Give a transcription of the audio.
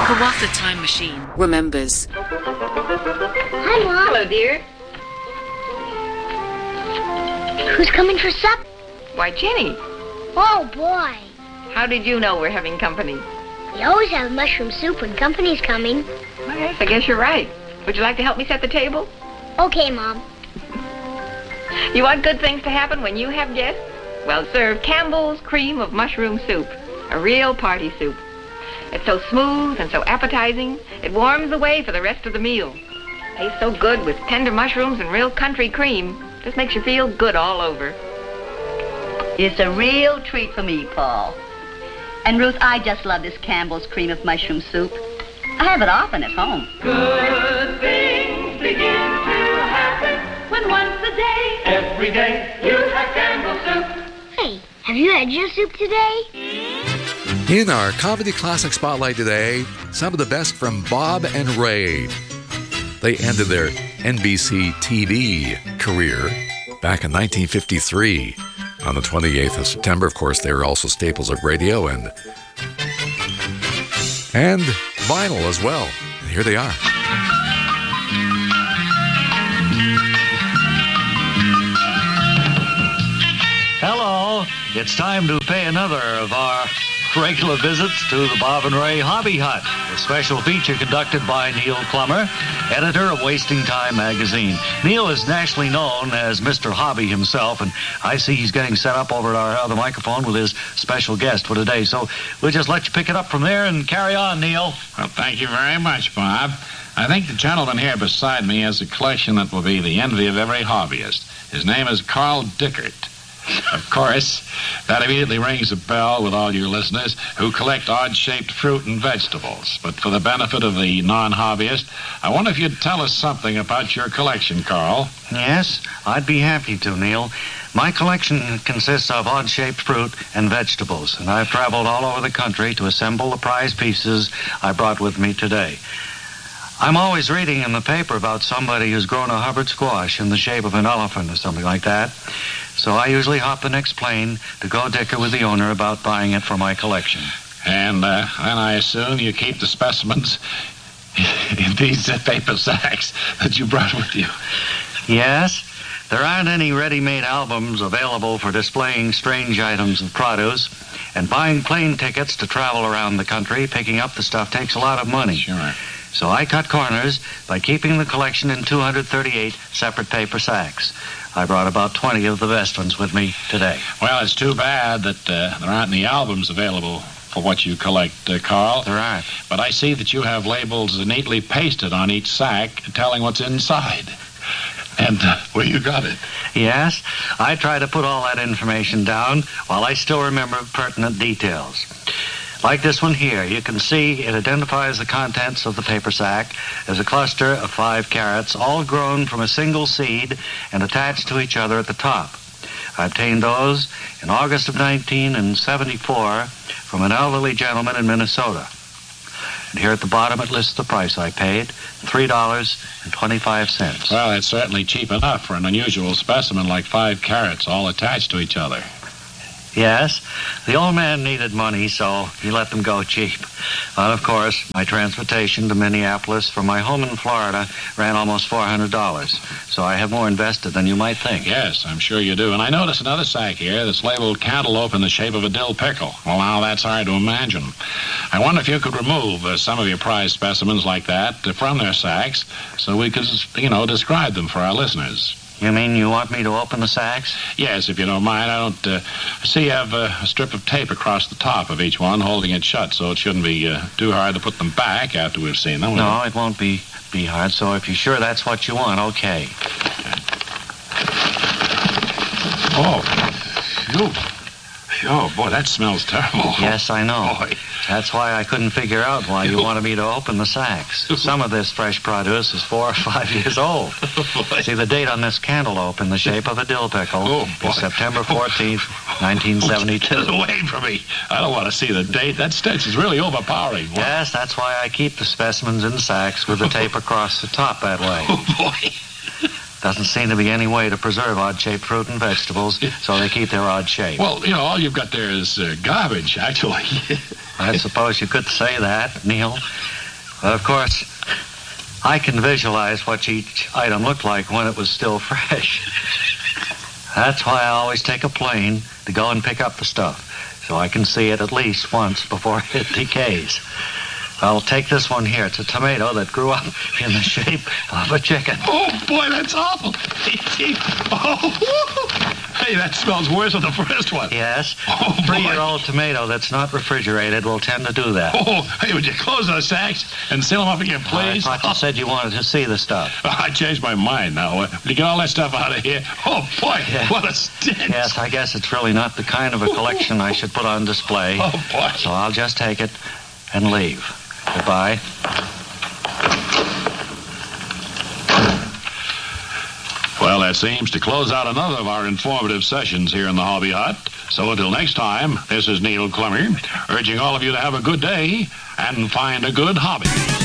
Kawatha Time Machine remembers. Hi, Mom. Hello, dear. Who's coming for supper? Why, Jenny. Oh, boy. How did you know we're having company? We always have mushroom soup when company's coming. Well, yes, I guess you're right. Would you like to help me set the table? Okay, Mom. You want good things to happen when you have guests? Well, serve Campbell's Cream of Mushroom Soup. A real party soup. It's so smooth and so appetizing, it warms the way for the rest of the meal. Tastes so good with tender mushrooms and real country cream. Just makes you feel good all over. It's a real treat for me, Paul. And Ruth, I just love this Campbell's Cream of Mushroom Soup. I have it often at home. Good things begin to happen when once a day, every day, you have Campbell's soup. Hey, have you had your soup today? In our Comedy Classic Spotlight today, some of the best from Bob and Ray. They ended their NBC TV career back in 1953. On the 28th of September, of course, they were also staples of radio and vinyl as well. And here they are. Hello, it's time to pay another of our regular visits to the Bob and Ray Hobby Hut, a special feature conducted by Neil Plummer, editor of Wasting Time magazine. Neil is nationally known as Mr. Hobby himself, and I see he's getting set up over at our other microphone with his special guest for today. So we'll just let you pick it up from there and carry on, Neil. Well, thank you very much, Bob. I think the gentleman here beside me has a collection that will be the envy of every hobbyist. His name is Carl Dickert. Of course, that immediately rings a bell with all your listeners who collect odd-shaped fruit and vegetables. But for the benefit of the non-hobbyist, I wonder if you'd tell us something about your collection, Carl. Yes, I'd be happy to, Neil. My collection consists of odd-shaped fruit and vegetables, and I've traveled all over the country to assemble the prize pieces I brought with me today. I'm always reading in the paper about somebody who's grown a Hubbard squash in the shape of an elephant or something like that. So I usually hop the next plane to go dicker with the owner about buying it for my collection. And then I assume you keep the specimens in these paper sacks that you brought with you. Yes. There aren't any ready-made albums available for displaying strange items of produce, and buying plane tickets to travel around the country picking up the stuff takes a lot of money. Sure. So I cut corners by keeping the collection in 238 separate paper sacks. I brought about 20 of the best ones with me today. Well, it's too bad that there aren't any albums available for what you collect, Carl. There aren't. But I see that you have labels neatly pasted on each sack telling what's inside. And where you got it. Yes, I try to put all that information down while I still remember pertinent details. Like this one here, you can see it identifies the contents of the paper sack as a cluster of 5 carrots, all grown from a single seed and attached to each other at the top. I obtained those in August of 1974 from an elderly gentleman in Minnesota. And here at the bottom it lists the price I paid, $3.25. Well, it's certainly cheap enough for an unusual specimen like 5 carrots all attached to each other. Yes, the old man needed money, so he let them go cheap. And of course, my transportation to Minneapolis from my home in Florida ran almost $400. So I have more invested than you might think. Yes, I'm sure you do. And I notice another sack here that's labeled cantaloupe in the shape of a dill pickle. Well, now that's hard to imagine. I wonder if you could remove some of your prized specimens like that from their sacks so we could, describe them for our listeners. You mean you want me to open the sacks? Yes, if you don't mind. I don't see you have a strip of tape across the top of each one holding it shut, so it shouldn't be too hard to put them back after we've seen them. No, it won't be hard, so if you're sure that's what you want, okay. Oh, boy, that smells terrible. Yes, I know. Boy. That's why I couldn't figure out why you wanted me to open the sacks. Some of this fresh produce is 4 or 5 years old. See, the date on this cantaloupe in the shape of a dill pickle is September 14th, 1972. Get away from me. I don't want to see the date. That stench is really overpowering. Boy. Yes, that's why I keep the specimens in sacks with the tape across the top that way. Oh, boy. Doesn't seem to be any way to preserve odd-shaped fruit and vegetables, so they keep their odd shape. Well, all you've got there is garbage, actually. I suppose you could say that, Neil. But of course, I can visualize what each item looked like when it was still fresh. That's why I always take a plane to go and pick up the stuff, so I can see it at least once before it decays. I'll take this one here. It's a tomato that grew up in the shape of a chicken. Oh, boy, that's awful. Oh, hey, that smells worse than the first one. Yes. Oh, boy. 3-year-old tomato that's not refrigerated will tend to do that. Oh, hey, would you close those sacks and seal them up again, please? I thought you said you wanted to see the stuff. I changed my mind now. Will you get all that stuff out of here? Oh, boy, Yeah. what a stench. Yes, I guess it's really not the kind of a collection I should put on display. Oh, boy. So I'll just take it and leave. Goodbye. Well, that seems to close out another of our informative sessions here in the Hobby Hut. So until next time, this is Neil Clemmer, urging all of you to have a good day and find a good hobby.